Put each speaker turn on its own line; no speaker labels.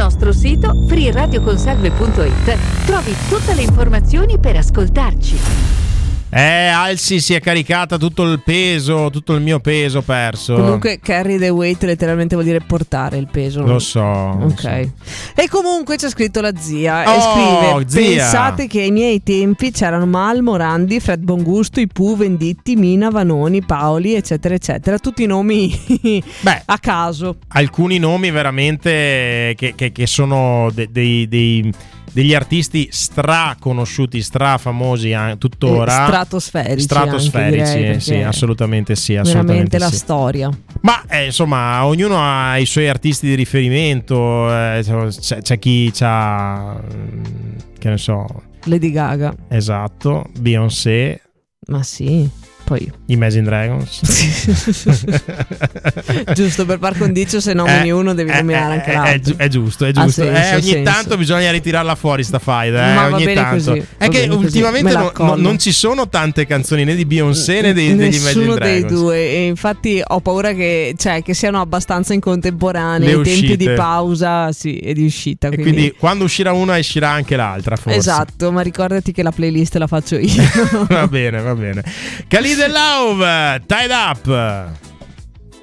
nostro sito freeradioconsalve.it trovi tutte le informazioni per ascoltarci.
Alci si è caricata tutto il mio peso perso.
Comunque carry the weight letteralmente vuol dire portare il peso.
Lo so.
Ok. E comunque c'è scritto la zia e
Oh,
scrive:
zia.
Pensate che ai miei tempi c'erano Mal, Morandi, Fred Bongusto, Ipu, Venditti, Mina, Vanoni, Paoli, eccetera eccetera. Tutti nomi a caso.
Alcuni nomi veramente che sono degli artisti straconosciuti, strafamosi tuttora.
Stratosferici,
sì, assolutamente sì.
Veramente la
sì.
storia.
Ma insomma, ognuno ha i suoi artisti di riferimento. C'è chi c'ha, che ne so,
Lady Gaga.
Esatto, Beyoncé.
Ma sì. Poi
Imagine Dragons.
Giusto, per par condicio, se nomini uno devi nominare anche l'altro.
È giusto. Ogni tanto bisogna ritirarla fuori sta fight.
Ma va
ogni
bene
tanto.
così,
È che ultimamente non ci sono tante canzoni né di Beyoncé né degli Imagine Dragons.
Nessuno dei due. E infatti ho paura che siano abbastanza in contemporanea. I tempi di pausa e di uscita.
E quindi quando uscirà una uscirà anche l'altra, forse.
Esatto, ma ricordati che la playlist la faccio io.
Va bene. Khalid and Love, Tied Up.